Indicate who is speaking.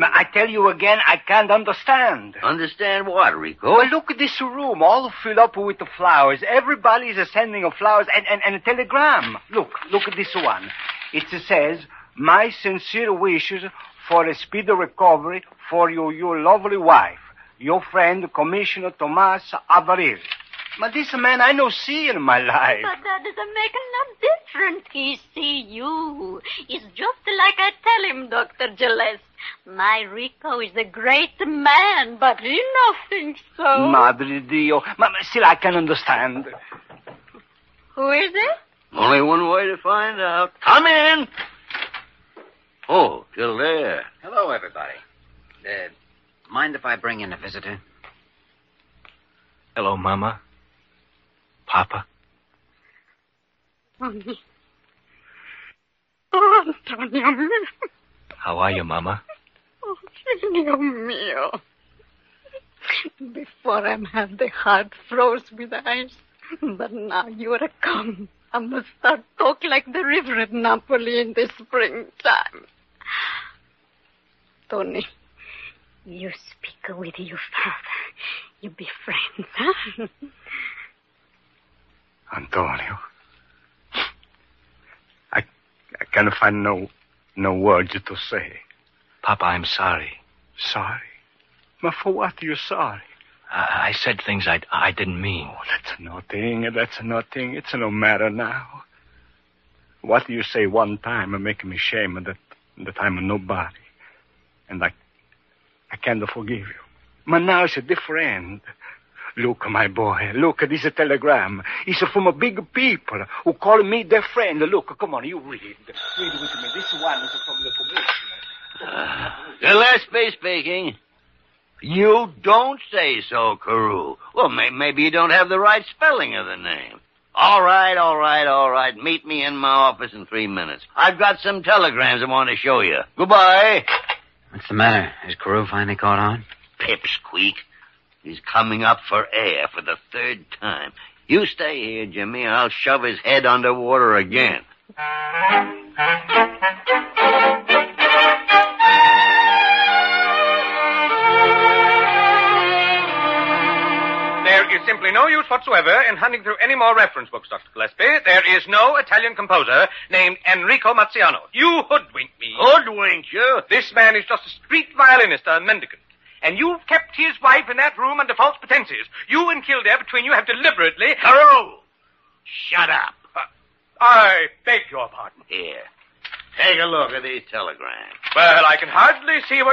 Speaker 1: I tell you again, I can't understand.
Speaker 2: Understand what, Rico?
Speaker 1: Well, look at this room, all filled up with the flowers. Everybody's sending flowers and a telegram. Look at this one. It says, my sincere wishes for a speedy recovery for your lovely wife, your friend, Commissioner Tomas Avaril. But this man I no see in my life.
Speaker 3: But that doesn't make no difference. He see you. It's just like I tell him, Dr. Gillespie. My Rico is a great man, but he no thinks so.
Speaker 1: Madre Dio. Still, I can understand.
Speaker 3: Who is it?
Speaker 2: Only one way to find out. Come in. Oh, still there.
Speaker 4: Hello, everybody. Mind if I bring in a visitor?
Speaker 5: Hello, Mama. Papa.
Speaker 3: Antonio. Oh, Antonio.
Speaker 5: How are you, Mama?
Speaker 3: Oh, Dios mío. Before I had the heart froze with ice, but now you are come. I must start talk like the river at Napoli in the springtime. Tony, you speak with your father. You be friends, huh?
Speaker 1: Antonio. I can't find no words to say.
Speaker 5: Papa, I'm sorry.
Speaker 1: Sorry? But for what are you sorry?
Speaker 5: I said things I didn't mean.
Speaker 1: Oh, that's nothing. It's no matter now. What you say one time make me shame that I'm a nobody. And I can't forgive you. But now it's different. Look, my boy, look at this telegram. It's from a big people who call me their friend. Look, come on, you read. Read with me. This one is from the commissioner.
Speaker 2: Gillespie speaking. You don't say so, Carew. Well, maybe you don't have the right spelling of the name. All right. Meet me in my office in 3 minutes. I've got some telegrams I want to show you. Goodbye.
Speaker 4: What's the matter? Has Carew finally caught on?
Speaker 2: Pipsqueak. He's coming up for air for the third time. You stay here, Jimmy. I'll shove his head underwater again.
Speaker 6: There is simply no use whatsoever in hunting through any more reference books, Dr. Gillespie. There is no Italian composer named Enrico Mazziano. You hoodwinked me.
Speaker 2: Hoodwinked you?
Speaker 6: This man is just a street violinist, a mendicant. And you've kept his wife in that room under false pretenses. You and Kildare, between you, have deliberately...
Speaker 2: Carew! Shut up.
Speaker 6: I beg your pardon.
Speaker 2: Here. Take a look at these telegrams.
Speaker 6: Well, I can hardly see what